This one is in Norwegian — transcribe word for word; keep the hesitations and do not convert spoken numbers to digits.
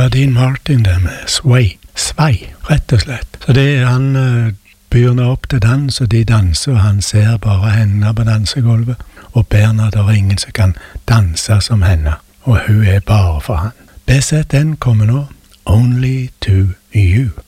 var Dean Martin det med Sway. Svei, rett og slett. Så det er han uh, begynner opp til dans, og de danser, og han ser bare henne på dansegulvet. Og Bernhard, det er ingen som kan danse som henne, og hun er bare for han. B Z N kommer nå, Only to You.